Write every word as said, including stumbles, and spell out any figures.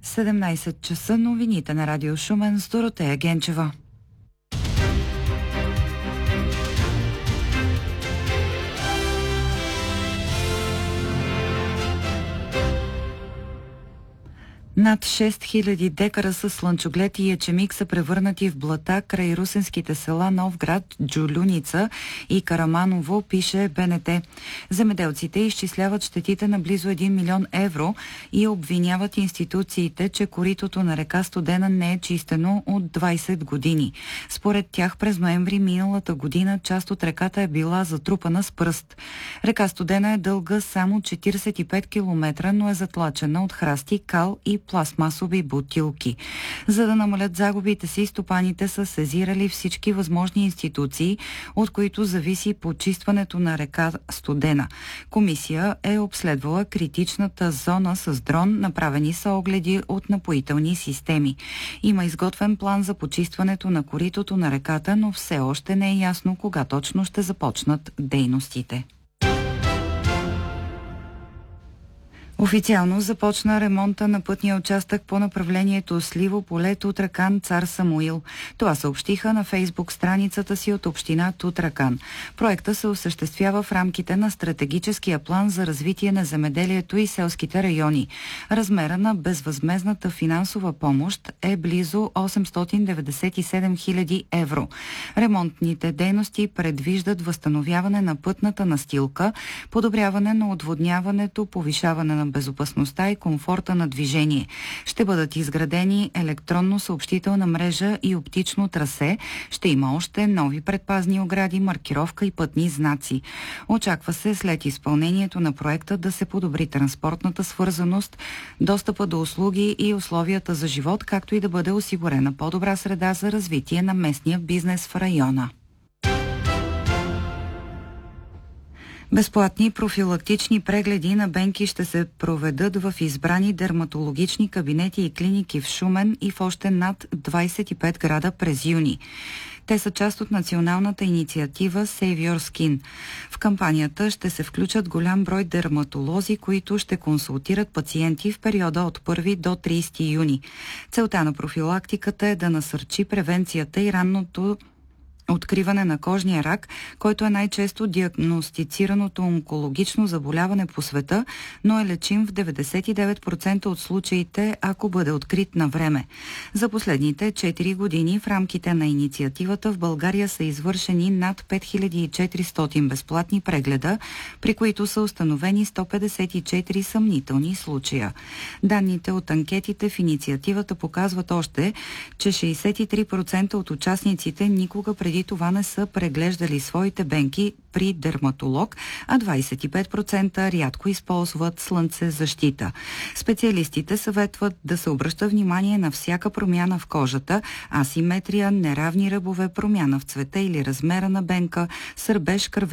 седемнайсет часа, новините на Радио Шумен с Доротея Генчева. Над шест хиляди декара с слънчоглед и ечемик са превърнати в блата край русенските села Новград, Джулюница и Караманово, пише Б Н Т. Земеделците изчисляват щетите на близо един милион евро и обвиняват институциите, че коритото на река Студена не е чистено от двайсет години. Според тях през ноември миналата година част от реката е била затрупана с пръст. Река Студена е дълга само четирийсет и пет километра, но е затлачена от храсти, кал и пластмасови бутилки. За да намалят загубите си, стопаните са сезирали всички възможни институции, от които зависи почистването на река Студена. Комисия е обследвала критичната зона с дрон, направени са огледи от напоителни системи. Има изготвен план за почистването на коритото на реката, но все още не е ясно кога точно ще започнат дейностите. Официално започна ремонта на пътния участък по направлението Сливо поле Тутракан Цар Самуил. Това съобщиха на Фейсбук страницата си от община Тутракан. Проекта се осъществява в рамките на стратегическия план за развитие на земеделието и селските райони. Размера на безвъзмездната финансова помощ е близо осемстотин деветдесет и седем хиляди евро. Ремонтните дейности предвиждат възстановяване на пътната настилка, подобряване на отводняването, повишаване на безопасността и комфорта на движение. Ще бъдат изградени електронно-съобщителна мрежа и оптично трасе. Ще има още нови предпазни огради, маркировка и пътни знаци. Очаква се след изпълнението на проекта да се подобри транспортната свързаност, достъпа до услуги и условията за живот, както и да бъде осигурена по-добра среда за развитие на местния бизнес в района. Безплатни профилактични прегледи на бенки ще се проведат в избрани дерматологични кабинети и клиники в Шумен и в още над двайсет и пет града през юни. Те са част от националната инициатива Save Your Skin. В кампанията ще се включат голям брой дерматолози, които ще консултират пациенти в периода от първи до трийсети юни. Целта на профилактиката е да насърчи превенцията и ранното откриване на кожния рак, който е най-често диагностицираното онкологично заболяване по света, но е лечим в деветдесет и девет процента от случаите, ако бъде открит на време. За последните четири години в рамките на инициативата в България са извършени над пет хиляди и четиристотин безплатни прегледа, при които са установени сто петдесет и четири съмнителни случая. Данните от анкетите в инициативата показват още, че шейсет и три процента от участниците никога преди това не са преглеждали своите бенки при дерматолог, а двайсет и пет процента рядко използват слънцезащита. Специалистите съветват да се обръща внимание на всяка промяна в кожата, асиметрия, неравни ръбове, промяна в цвета или размера на бенка, сърбеж, кръвен